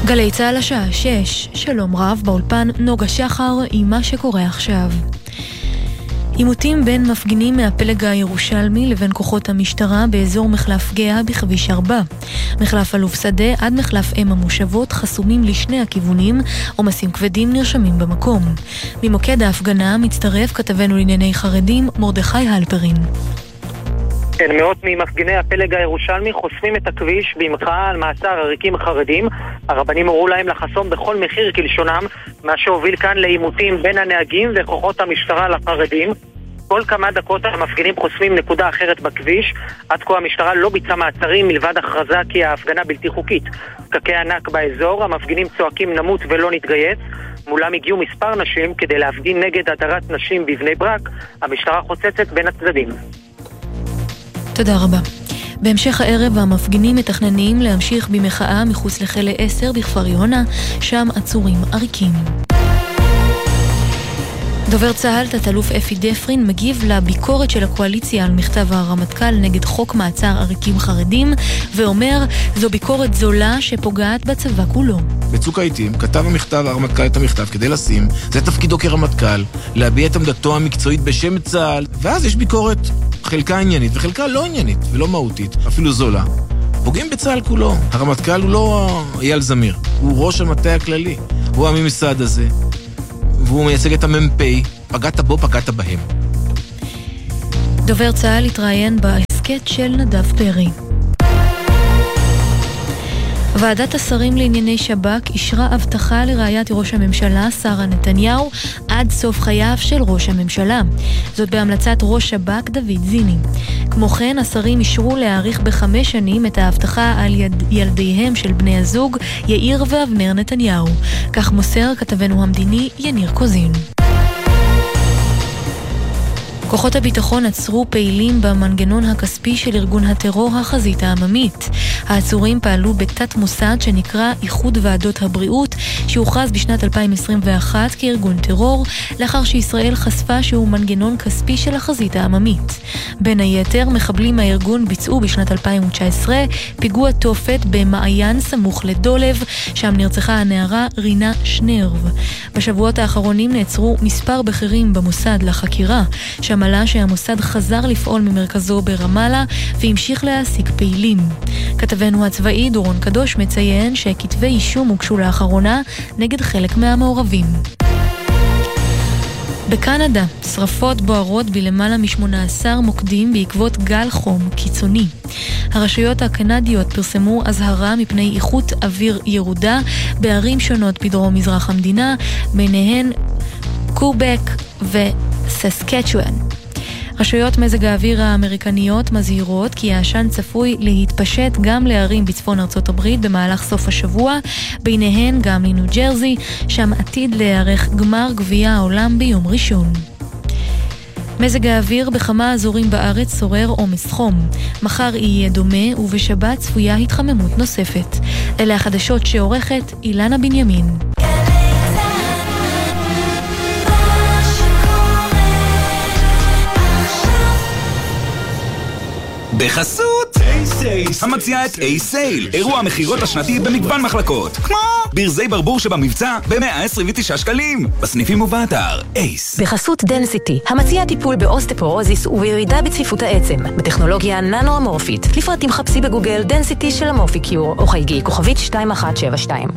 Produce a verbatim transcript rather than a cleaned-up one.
גלי צהל השעה שש, שלום רב, באולפן נוגה שחר עם מה שקורה עכשיו. עימותים בין מפגינים מהפלג הירושלמי לבין כוחות המשטרה באזור מחלף גאה בכביש ארבע. מחלף אלוף שדה עד מחלף אם המושבות חסומים לשני הכיוונים, עומסים כבדים נרשמים במקום. ממוקד ההפגנה מצטרף כתבנו לענייני חרדים מרדכי הלפרין. כן, מאות ממפגיני הפלג הירושלמי חוסמים את הכביש במחאה על מעצר עריקים חרדים. הרבנים הורו להם לחסום בכל מחיר כלשונם, מה שהוביל כאן לעימותים בין הנהגים וכוחות המשטרה לחרדים. כל כמה דקות המפגינים חוסמים נקודה אחרת בכביש. עד כה המשטרה לא ביצעה מעצרים מלבד הכרזה כי ההפגנה בלתי חוקית. פקקי ענק באזור, המפגינים צועקים נמות ולא נתגייס. מולם הגיעו מספר נשים כדי להפגין נגד הדרת נשים בבני ברק. המשטרה חוצצת בין הצדדים. תודה רבה. בהמשך הערב המפגינים מתכננים להמשיך במחאה מחוץ לכלא עשר בכפר יונה, שם עצורים עריקים. דובר צה"ל תת-אלוף אפי דפרין מגיב לביקורת של הקואליציה על מכתב הרמטכ"ל נגד חוק מעצר עריקים חרדים, ואומר זו ביקורת זולה שפוגעת בצבא כולו. בצוק העיתים כתב המכתב הרמטכ"ל את המכתב כדי לשים, זה תפקידו כרמטכ"ל, להביע את עמדתו המקצועית בשם צה"ל, ואז יש ביקורת חלקה עניינית וחלקה לא עניינית ולא מהותית, אפילו זולה. פוגעים בצה"ל כולו. הרמטכ"ל הוא לא אייל זמיר, הוא ראש המטה הכללי, הוא הממסד הזה. והוא מייצג את המ"פ, פגעת בו, פגעת בהם. דובר צה"ל התראיין בהסכת של נדב פרי. ועדת השרים לענייני שב"כ אישרה הבטחה לרעיית ראש הממשלה שרה נתניהו עד סוף חייו של ראש הממשלה. זאת בהמלצת ראש שב"כ דוד זיני. כמו כן, השרים אישרו להאריך בחמש שנים את ההבטחה על יד, ילדיהם של בני הזוג יאיר ואבנר נתניהו. כך מוסר כתבנו המדיני יניר קוזין. כוחות הביטחון עצרו פעילים במנגנון הכספי של ארגון הטרור החזית העממית. העצורים פעלו בתת מוסד שנקרא איחוד ועדות הבריאות, שהוכרז בשנת אלפיים עשרים ואחת כארגון טרור, לאחר שישראל חשפה שהוא מנגנון כספי של החזית העממית. בין היתר, מחבלים מהארגון ביצעו בשנת אלפיים תשע עשרה פיגוע תופת במעיין סמוך לדולב, שם נרצחה הנערה רינה שנרב. בשבועות האחרונים נעצרו מספר בכירים במוסד לחקירה, שם עלה שהמוסד חזר לפעול ממרכזו ברמאללה והמשיך להעסיק פעילים. כתבנו הצבאי דורון קדוש מציין שכתבי אישום הוגשו לאחרונה נגד חלק מהמעורבים. בקנדה, שרפות בוערות בלמעלה מ-שמונה עשר מוקדים בעקבות גל חום קיצוני. הרשויות הקנדיות פרסמו אזהרה מפני איכות אוויר ירודה בערים שונות בדרום מזרח המדינה, ביניהן קובק וססקצ'ואן. רשויות מזג האוויר האמריקניות מזהירות כי העשן צפוי להתפשט גם לערים בצפון ארצות הברית במהלך סוף השבוע, ביניהן גם לניו ג'רזי, שם עתיד להיערך גמר גביע העולם ביום ראשון. מזג האוויר בכמה אזורים בארץ שורר עומס חום. מחר יהיה דומה ובשבת צפויה התחממות נוספת. אלה החדשות שעורכת אילנה בנימין. בחסות המציעה את A-Sale, אירוע המחירות השנתי במגוון מחלקות, כמו ברזי ברבור שבמבצע ב-מאה עשרים ותשעה שקלים, בסניפים ובאתר אייס. בחסות דנסיטי, המציעה טיפול באוסטפורוזיס ובירידה בצפיפות העצם בטכנולוגיה ננו-אמורפית. לפרטים חפשי בגוגל דנסיטי של אמורפיקיור או חייגי כוכבית שתיים אחת שבע שתיים.